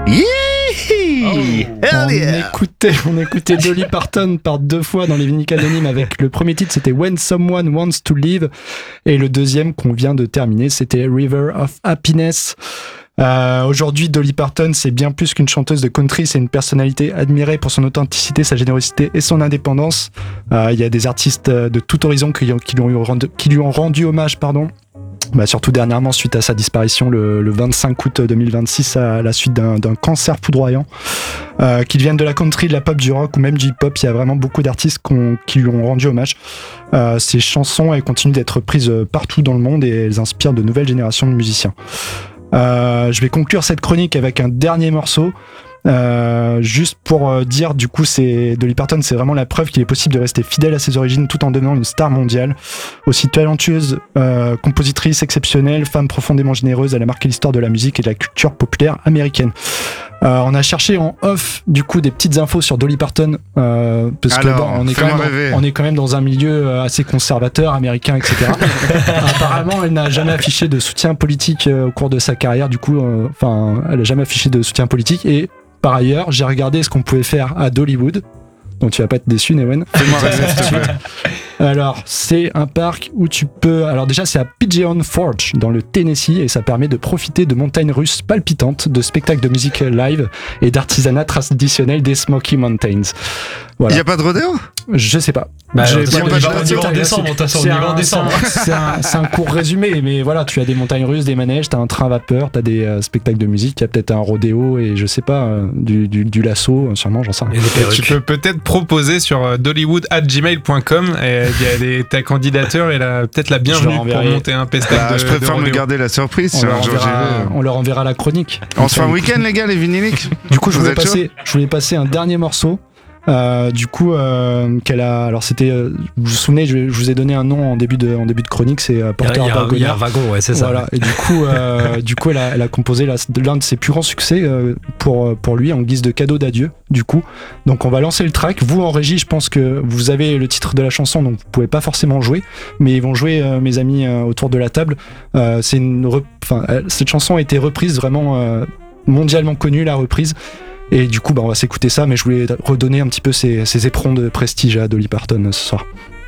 On écoutait Dolly Parton par 2 fois dans les Vinnick Anonymes avec le premier titre, c'était When Someone Wants to Live, et le deuxième qu'on vient de terminer, c'était River of Happiness. Aujourd'hui, Dolly Parton, c'est bien plus qu'une chanteuse de country, c'est une personnalité admirée pour son authenticité, sa générosité et son indépendance. Il y a des artistes de tout horizon qui lui ont rendu hommage, surtout dernièrement suite à sa disparition le 25 août 2026 à la suite d'un cancer foudroyant. Qu'ils viennent de la country, de la pop, du rock ou même du hip-hop, il y a vraiment beaucoup d'artistes qui lui ont rendu hommage. Ses chansons, elles continuent d'être prises partout dans le monde et elles inspirent de nouvelles générations de musiciens. Je vais conclure cette chronique avec un dernier morceau. Juste pour dire, du coup, Dolly Parton, c'est vraiment la preuve qu'il est possible de rester fidèle à ses origines tout en devenant une star mondiale. Aussi talentueuse, compositrice exceptionnelle, femme profondément généreuse, elle a marqué l'histoire de la musique et de la culture populaire américaine. On a cherché en off, du coup, des petites infos sur Dolly Parton, parce qu'on est quand même dans un milieu assez conservateur, américain, etc. Apparemment, elle n'a jamais affiché de soutien politique au cours de sa carrière, du coup, elle n'a jamais affiché de soutien politique. Et par ailleurs, j'ai regardé ce qu'on pouvait faire à Dollywood, donc tu vas pas être déçu, Newen. Fais-moi rêver, s'il te plaît. Alors, c'est un parc où tu peux... Alors déjà, c'est à Pigeon Forge, dans le Tennessee, et ça permet de profiter de montagnes russes palpitantes, de spectacles de musique live et d'artisanat traditionnel des Smoky Mountains. Voilà. Il n'y a pas de rodéo ? Je sais pas. C'est un court résumé, mais voilà, tu as des montagnes russes, des manèges, t'as un train à vapeur, t'as des spectacles de musique, il y a peut-être un rodéo et je sais pas, du lasso, sûrement, j'en sais rien. Tu peux peut-être proposer sur dollywood@gmail.com et il y a ta candidature et peut-être la bienvenue pour monter un spectacle je préfère me garder la surprise. On leur enverra la chronique. On se fait un week-end, les gars, les vinyliques. Du coup, je voulais passer un dernier morceau. Qu'elle a. Alors c'était. Vous vous souvenez, je vous ai donné un nom en début de chronique, c'est Porter Wagoner. Il y a un wagon, ouais, c'est ça. Voilà. Et du coup, elle a composé l'un de ses plus grands succès pour lui en guise de cadeau d'adieu. Du coup, donc on va lancer le track. Vous en régie, je pense que vous avez le titre de la chanson, donc vous pouvez pas forcément jouer, mais ils vont jouer mes amis autour de la table. Cette chanson a été reprise vraiment mondialement connue, la reprise. Et du coup, on va s'écouter ça, mais je voulais redonner un petit peu ces éperons de prestige à Dolly Parton ce soir.